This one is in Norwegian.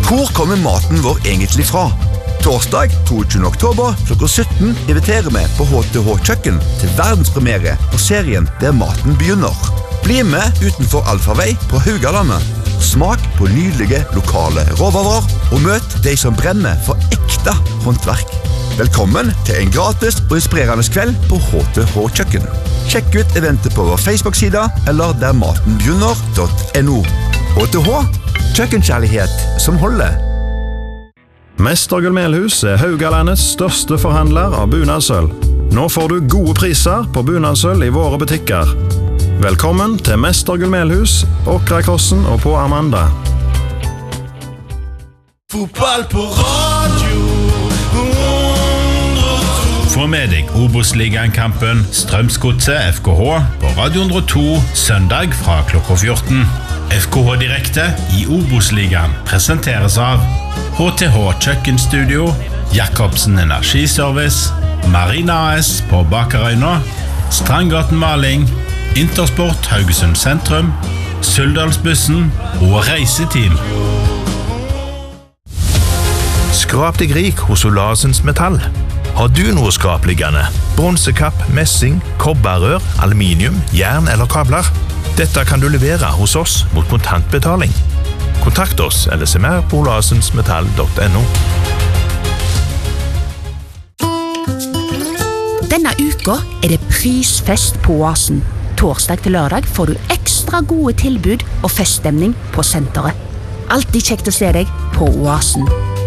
Hvor kommer maten vår egentlig fra? Torsdag 22. oktober klokka 17 inviterer vi på HTH Kjøkken til verdenspremiere på serien Der maten begynner. Bli med utenfor Alfavei på Haugalandet. Smak på nydelige lokale råvarer og møt de som brenner for ekte håndverk. Velkommen til en gratis og inspirerende kveld på HTH Kjøkken. Sjekk ut eventet på vår Facebook-side eller dermatenbegynner.no. HTH, kjøkkenkjærlighet som holder. Mestergull Melhus Haugalandets største forhandler av bunadsøl. Nå får du gode priser på bunadsøl i våre butikker. Velkommen til Mestergull Melhus, Åkrakrossen og på Amanda. Fotball på radio. Få med deg Obos-ligaen-kampen Strømsgodset FKH på Radio 102 søndag fra klokka 14. FKH Direkte i Obos-ligaen presenteres av HTH Kjøkkenstudio, Jakobsen Energiservice, Marina AS på Bakerøyna, Strandgaten Maling, Intersport Haugesund Sentrum, Suldalsbussen og Reiseteam. Skrap deg rik hos Olasens Metall. Har du noe skrapliggende? Bronsekapp, messing, kobberrør, aluminium, jern eller kabler? Dette kan du levere hos oss mot kontantbetaling. Kontakt oss eller se mer på olasensmetall.no. Denne uka det prisfest på Oasen. Torsdag til lørdag får du ekstra gode tilbud og feststemning på senteret. Altid kjekt å se deg på Oasen.